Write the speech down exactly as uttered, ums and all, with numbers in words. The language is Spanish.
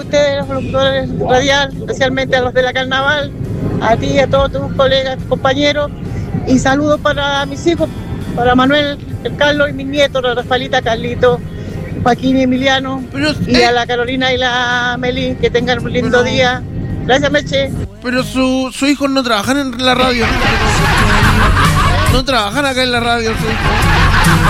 Ustedes, los locutores radial, especialmente a los de la Carnaval, a ti y a todos tus colegas, compañeros, y saludos para mis hijos, para Manuel, el Carlos y mis nietos, la Rafaelita, Carlito, Joaquín y Emiliano, Pero, y eh, a la Carolina y la Meli, que tengan un lindo pero- día. Gracias, Meche. Pero su, su hijo no trabajan en la radio. No trabajan acá en la radio, su hijo.